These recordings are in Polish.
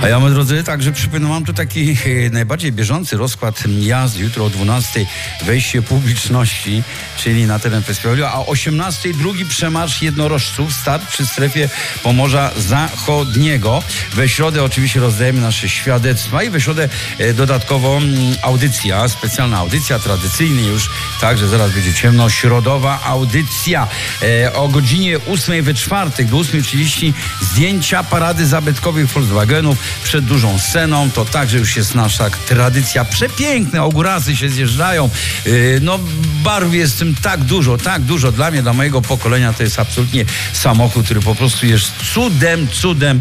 A ja, moi drodzy, także przypominam, mam tu taki najbardziej bieżący rozkład jazd. Jutro o 12:00 wejście publiczności, czyli na teren festiwalu, a o 18:00 drugi przemarsz jednorożców, start przy strefie Pomorza Zachodniego. We środę oczywiście rozdajemy nasze świadectwa i we środę dodatkowo audycja, specjalna audycja, tradycyjnie już, także zaraz będzie ciemno, środowa audycja. O godzinie 8:00 we czwartek do 8:30 zdjęcia parady zabytkowych Volkswagenów przed dużą sceną. To także już jest nasza tradycja. Przepiękne augurasy się zjeżdżają. No barw jest w tym tak dużo. Dla mnie, dla mojego pokolenia to jest absolutnie samochód, który po prostu jest cudem,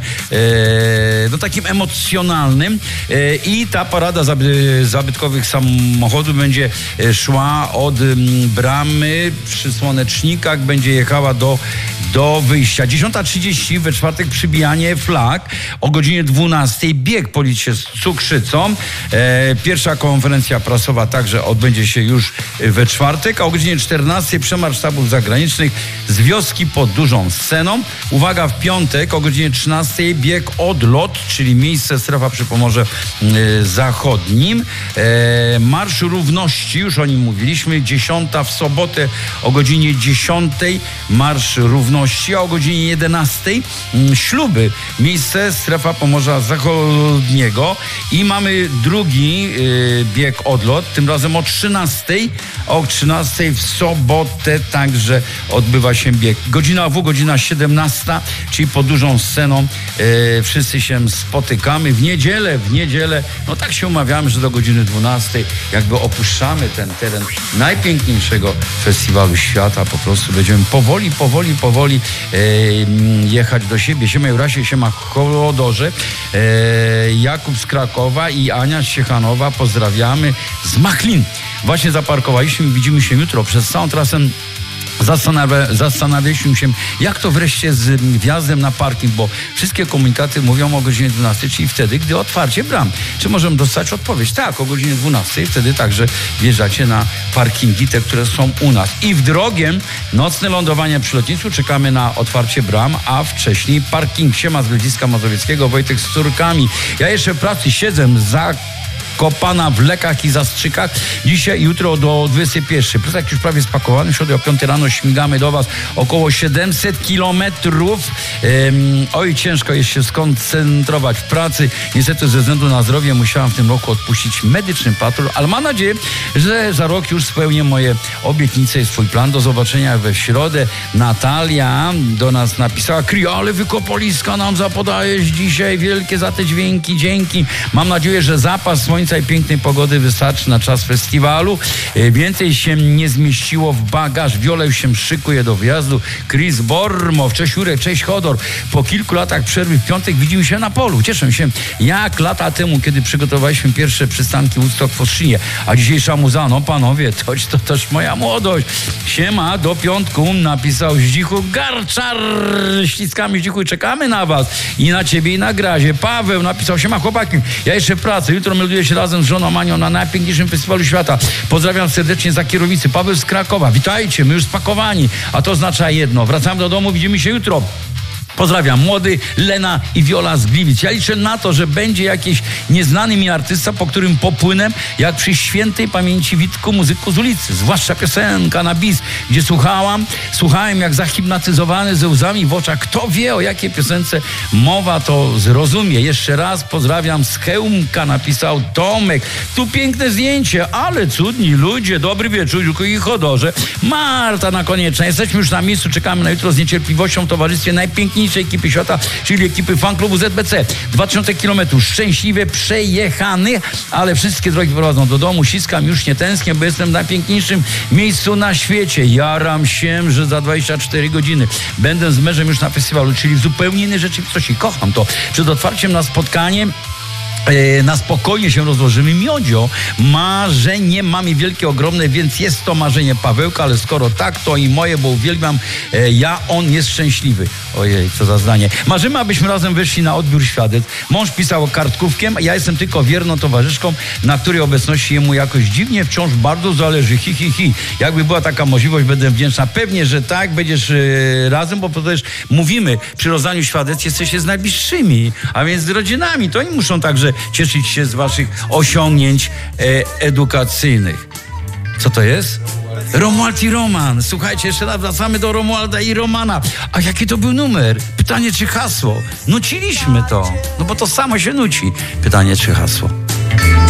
no takim emocjonalnym. I ta parada zabytkowych samochodów będzie szła od bramy przy Słonecznikach, będzie jechała do wyjścia. 10:30 we czwartek przybijanie flag. O godzinie 12:00 bieg polić się z cukrzycą. Pierwsza konferencja prasowa także odbędzie się już we czwartek, a o godzinie 14:00 przemarsz sztabów zagranicznych z wioski pod dużą sceną. Uwaga, w piątek o godzinie 13:00 bieg odlot, czyli miejsce strefa przy Pomorze Zachodnim. Marsz Równości, już o nim mówiliśmy. 10:00 w sobotę o godzinie 10:00 Marsz Równości, a o godzinie 11:00 śluby, miejsce strefa Pomorza Zachodniego. I mamy drugi bieg odlot, tym razem o 13:00. O 13:00 w sobotę także odbywa się bieg. Godzina 17:00, czyli pod dużą sceną wszyscy się spotykamy. W niedzielę, no tak się umawiamy, że do godziny 12:00 jakby opuszczamy ten teren najpiękniejszego festiwalu świata. Po prostu będziemy powoli jechać do siebie. Siema Jurasie, siema Chodorze, Jakub z Krakowa i Ania z Ciechanowa. Pozdrawiamy z Machlin. Właśnie zaparkowaliśmy, widzimy się jutro. Przez całą trasę zastanawialiśmy się, jak to wreszcie z wjazdem na parking, bo wszystkie komunikaty mówią o godzinie 12:00, czyli wtedy, gdy otwarcie bram. Czy możemy dostać odpowiedź? Tak, o godzinie 12:00, wtedy także wjeżdżacie na parkingi, te, które są u nas. I w drogiem nocne lądowanie przy lotnisku, czekamy na otwarcie bram, a wcześniej parking. Siema z Grodziska Mazowieckiego, Wojtek z córkami. Ja jeszcze w pracy siedzę Kopana w Lekach i Zastrzykach. Dzisiaj, jutro do 21:00. Plecak już prawie spakowany. W środę o 5:00 rano śmigamy do Was około 700 kilometrów. Oj, ciężko jest się skoncentrować w pracy. Niestety ze względu na zdrowie musiałam w tym roku odpuścić medyczny patrol, ale mam nadzieję, że za rok już spełnię moje obietnice i swój plan. Do zobaczenia we środę. Natalia do nas napisała: Kri, ale Wykopoliska nam zapodajesz dzisiaj. Wielkie za te dźwięki, dzięki. Mam nadzieję, że zapas słońca i pięknej pogody wystarczy na czas festiwalu. Więcej się nie zmieściło w bagaż. Wiola już się szykuje do wyjazdu. Chris Bormow, cześć Jurek, cześć Chodor. Po kilku latach przerwy w piątek widzimy się na polu. Cieszę się, jak lata temu, kiedy przygotowaliśmy pierwsze przystanki Woodstock w Ostrzynie. A dzisiejsza muza, no panowie, to też moja młodość. Siema, do piątku, napisał Zdzichu Garczar. Ściskamy Zdzichu i czekamy na Was. I na Ciebie, i na Grazie. Paweł napisał: siema chłopaki, ja jeszcze w pracy. Jutro melduję się razem z żoną Anią na najpiękniejszym festiwalu świata. Pozdrawiam serdecznie za kierownicy. Paweł z Krakowa. Witajcie, my już spakowani. A to oznacza jedno. Wracamy do domu, widzimy się jutro. Pozdrawiam, młody, Lena i Wiola z Gliwic. Ja liczę na to, że będzie jakiś nieznany mi artysta, po którym popłynę, jak przy świętej pamięci Witku, muzyku z ulicy. Zwłaszcza piosenka na bis, gdzie słuchałem jak zahipnotyzowany ze łzami w oczach. Kto wie, o jakiej piosence mowa, to zrozumie. Jeszcze raz pozdrawiam z Chełmka, napisał Tomek. Tu piękne zdjęcie, ale cudni ludzie. Dobry wieczór, Dziuku i Chodorze. Marta na Koniecznej. Jesteśmy już na miejscu, czekamy na jutro z niecierpliwością w towarzystwie najpiękniejszej ekipy świata, czyli ekipy fanklubu ZBC. 2000 kilometrów szczęśliwie przejechanych, ale wszystkie drogi prowadzą do domu. Ściskam, już nie tęsknię, bo jestem w najpiękniejszym miejscu na świecie. Jaram się, że za 24 godziny będę z mężem już na festiwalu, czyli w zupełnie innej rzeczywistości. Kocham to. Przed otwarciem na spotkanie na spokojnie się rozłożymy. Miodzio, marzenie mamy wielkie, ogromne, więc jest to marzenie Pawełka, ale skoro tak, to i moje, bo uwielbiam on jest szczęśliwy. Ojej, co za zdanie. Marzymy, abyśmy razem wyszli na odbiór świadectw. Mąż pisał kartkówkiem, ja jestem tylko wierną towarzyszką, na której obecności jemu jakoś dziwnie wciąż bardzo zależy. Hi, hi, hi. Jakby była taka możliwość, będę wdzięczna. Pewnie, że tak, będziesz razem, bo przecież mówimy, przy rozdaniu świadectw jesteście z najbliższymi, a więc z rodzinami. To oni muszą także cieszyć się z waszych osiągnięć edukacyjnych. Co to jest? Romuald i Roman. Słuchajcie, jeszcze raz wracamy do Romualda i Romana. A jaki to był numer? Pytanie czy hasło? Nuciliśmy to. No bo to samo się nuci. Pytanie czy hasło?